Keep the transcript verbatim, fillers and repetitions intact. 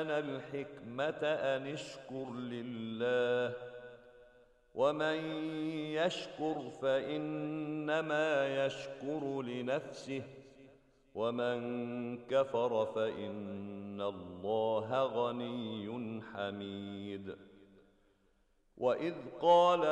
سليمان الحكمة أن اشكر لله، ومن يشكر فإنما يشكر لنفسه، ومن كفر فإن الله غني حميد. وإذ قال